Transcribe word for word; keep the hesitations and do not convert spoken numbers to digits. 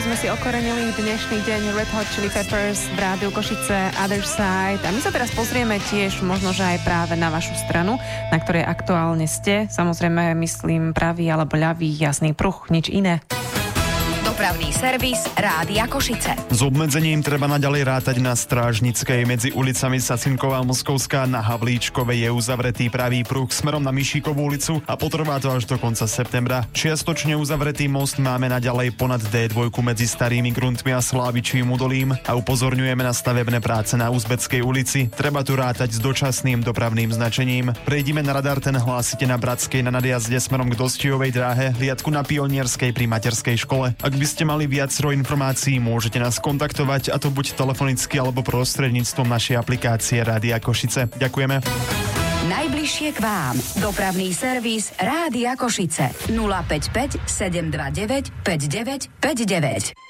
sme si okorenili dnešný deň Red Hot Chili Peppers v Rádiu Košice Other Side. A my sa teraz pozrieme tiež možno, že aj práve na vašu stranu, na ktorej aktuálne ste. Samozrejme, myslím pravý alebo ľavý jasný pruh, nič iné. Dopravný servis Rádia Košice. S obmedzením treba naďalej rátať na Strážnickej. Medzi ulicami Sacinková a Moskovská na Havlíčkovej je uzavretý pravý pruh smerom na Mišíkovú ulicu a potrvá to až do konca septembra. Čiastočne uzavretý most máme naďalej ponad dé dva medzi Starými Gruntmi a Slávičím údolím a upozorňujeme na stavebné práce na Uzbeckej ulici. Treba tu rátať s dočasným dopravným značením. Prejdime na radar, ten hlásite na Bratskej na nadjazde smerom k Dostijovej dráhe, hliadku na Pionierskej pri materskej škole. Ak by ste mali viacero informácií, môžete nás kontaktovať, a to buď telefonicky alebo prostredníctvom našej aplikácie Rádia Košice. Ďakujeme. Najbližšie k vám. Dopravný servis Rádia Košice. nula päť päť sedem dva deväť päť deväť päť deväť.